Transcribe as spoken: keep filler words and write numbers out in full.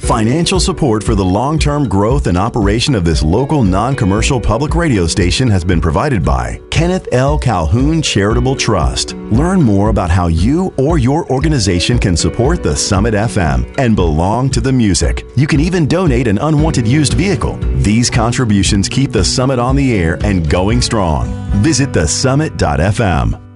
Financial support for the long-term growth and operation of this local non-commercial public radio station has been provided by Kenneth L. Calhoun Charitable Trust. Learn more about how you or your organization can support the Summit F M and belong to the music. You can even donate an unwanted used vehicle. These contributions keep the Summit on the air and going strong. Visit the summit dot f m.